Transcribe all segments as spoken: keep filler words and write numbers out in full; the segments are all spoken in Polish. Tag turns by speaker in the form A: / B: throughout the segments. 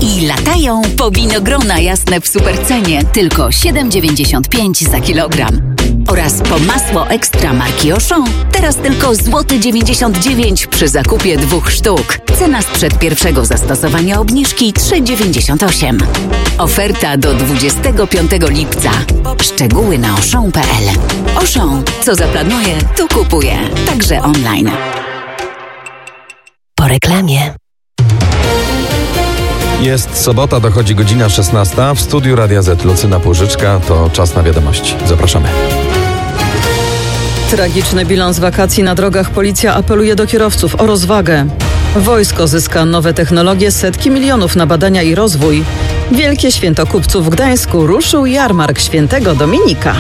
A: I latają po winogrona jasne w supercenie, tylko siedem dziewięćdziesiąt pięć za kilogram. Oraz po masło ekstra marki Auchan, teraz tylko złoty dziewięćdziesiąt dziewięć przy zakupie dwóch sztuk. Cena sprzed pierwszego zastosowania obniżki trzy dziewięćdziesiąt osiem. Oferta do dwudziestego piątego lipca. Szczegóły na auchan kropka p l. Auchan, co zaplanuje, to kupuje. Także online.
B: Po reklamie.
C: Jest sobota, dochodzi godzina szesnasta. W studiu Radia Z Lucyna Płużyczka. To czas na wiadomości. Zapraszamy.
D: Tragiczny bilans wakacji na drogach. Policja apeluje do kierowców o rozwagę. Wojsko zyska nowe technologie, setki milionów na badania i rozwój. Wielkie święto kupców w Gdańsku. Ruszył jarmark Świętego Dominika.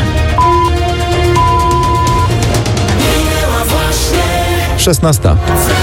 C: szesnasta.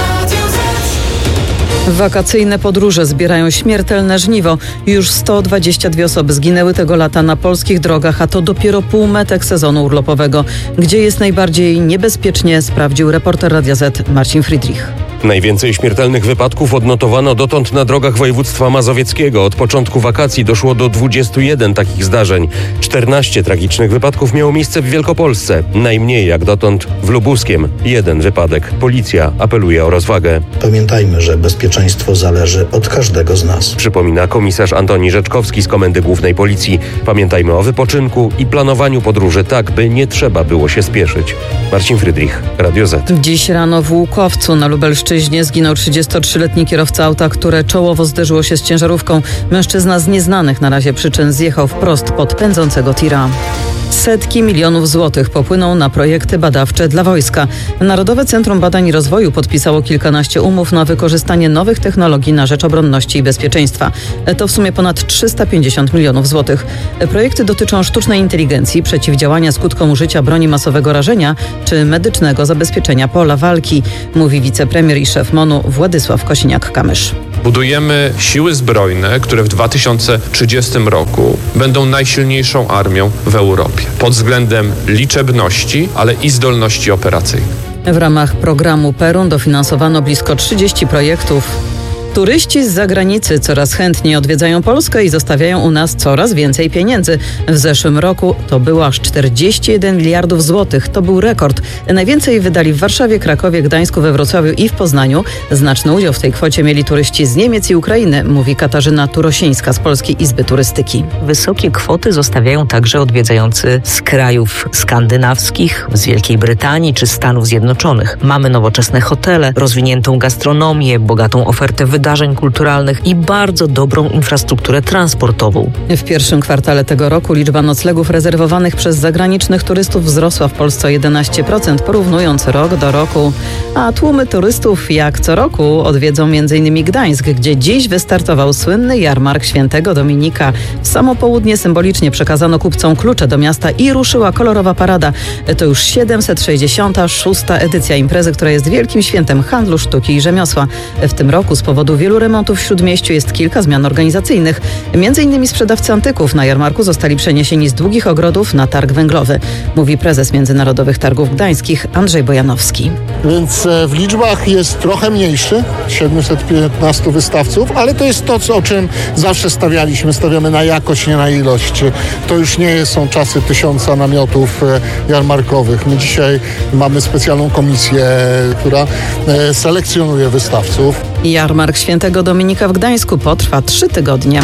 D: Wakacyjne podróże zbierają śmiertelne żniwo. Już sto dwadzieścia dwie osoby zginęły tego lata na polskich drogach, a to dopiero półmetek sezonu urlopowego. Gdzie jest najbardziej niebezpiecznie, sprawdził reporter Radia Z Marcin Friedrich.
E: Najwięcej śmiertelnych wypadków odnotowano dotąd na drogach województwa mazowieckiego. Od początku wakacji doszło do dwudziestu jeden takich zdarzeń. czternaście tragicznych wypadków miało miejsce w Wielkopolsce. Najmniej jak dotąd w Lubuskiem. Jeden wypadek. Policja apeluje o rozwagę.
F: Pamiętajmy, że bezpieczeństwo zależy od każdego z nas.
E: Przypomina komisarz Antoni Rzeczkowski z Komendy Głównej Policji. Pamiętajmy o wypoczynku i planowaniu podróży tak, by nie trzeba było się spieszyć. Marcin Friedrich, Radio Z.
D: Dziś rano w Łukowcu na Lubelszczyźnie zginął trzydziestotrzyletni kierowca auta, które czołowo zderzyło się z ciężarówką. Mężczyzna z nieznanych na razie przyczyn zjechał wprost pod pędzącego tira. Setki milionów złotych popłyną na projekty badawcze dla wojska. Narodowe Centrum Badań i Rozwoju podpisało kilkanaście umów na wykorzystanie nowych technologii na rzecz obronności i bezpieczeństwa. To w sumie ponad trzysta pięćdziesiąt milionów złotych. Projekty dotyczą sztucznej inteligencji, przeciwdziałania skutkom użycia broni masowego rażenia czy medycznego zabezpieczenia pola walki, mówi wicepremier i szef MON-u Władysław Kosiniak-Kamysz.
G: Budujemy siły zbrojne, które w dwa tysiące trzydziestym roku będą najsilniejszą armią w Europie. Pod względem liczebności, ale i zdolności operacyjnej.
D: W ramach programu Perun dofinansowano blisko trzydzieści projektów. Turyści z zagranicy coraz chętniej odwiedzają Polskę i zostawiają u nas coraz więcej pieniędzy. W zeszłym roku to było aż czterdzieści jeden miliardów złotych. To był rekord. Najwięcej wydali w Warszawie, Krakowie, Gdańsku, we Wrocławiu i w Poznaniu. Znaczny udział w tej kwocie mieli turyści z Niemiec i Ukrainy, mówi Katarzyna Turosińska z Polskiej Izby Turystyki.
B: Wysokie kwoty zostawiają także odwiedzający z krajów skandynawskich, z Wielkiej Brytanii czy Stanów Zjednoczonych. Mamy nowoczesne hotele, rozwiniętą gastronomię, bogatą ofertę wydarzeń kulturalnych i bardzo dobrą infrastrukturę transportową.
D: W pierwszym kwartale tego roku liczba noclegów rezerwowanych przez zagranicznych turystów wzrosła w Polsce o jedenaście procent, porównując rok do roku. A tłumy turystów jak co roku odwiedzą m.in. Gdańsk, gdzie dziś wystartował słynny jarmark Świętego Dominika. W samo południe symbolicznie przekazano kupcom klucze do miasta i ruszyła kolorowa parada. To już siedemset sześćdziesiąta szósta edycja imprezy, która jest wielkim świętem handlu, sztuki i rzemiosła. W tym roku z powodu wielu remontów w Śródmieściu jest kilka zmian organizacyjnych. Między innymi sprzedawcy antyków na jarmarku zostali przeniesieni z Długich Ogrodów na targ węglowy, mówi prezes Międzynarodowych Targów Gdańskich Andrzej Bojanowski.
H: Więc w liczbach jest trochę mniejszy, siedemset piętnaście wystawców, ale to jest to, o czym zawsze stawialiśmy. Stawiamy na jakość, nie na ilość. To już nie są czasy tysiąca namiotów jarmarkowych. My dzisiaj mamy specjalną komisję, która selekcjonuje wystawców.
D: Jarmark Świętego Dominika w Gdańsku potrwa trzy tygodnie.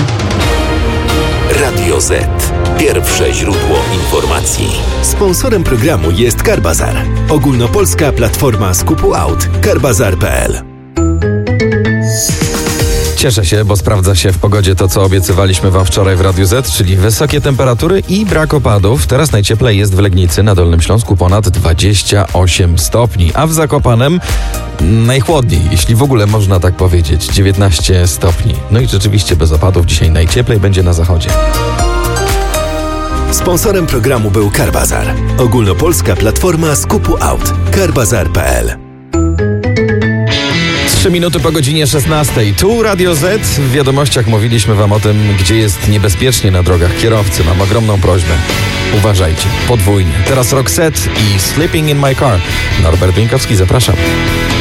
I: Radio Z. Pierwsze źródło informacji. Sponsorem programu jest Carbazar. Ogólnopolska platforma skupu aut. Carbazar kropka p l.
C: Cieszę się, bo sprawdza się w pogodzie to, co obiecywaliśmy wam wczoraj w Radiu Z, czyli wysokie temperatury i brak opadów. Teraz najcieplej jest w Legnicy, na Dolnym Śląsku ponad dwadzieścia osiem stopni, a w Zakopanem najchłodniej, jeśli w ogóle można tak powiedzieć, dziewiętnaście stopni. No i rzeczywiście bez opadów dzisiaj najcieplej będzie na zachodzie.
I: Sponsorem programu był Carbazar. Ogólnopolska platforma skupu aut. Carbazar kropka p l.
C: Trzy minuty po godzinie szesnastej. Tu Radio Z. W wiadomościach mówiliśmy wam o tym, gdzie jest niebezpiecznie na drogach. Kierowcy, mam ogromną prośbę. Uważajcie, podwójnie. Teraz Roxette i Sleeping in My Car. Norbert Bieńkowski, zapraszam.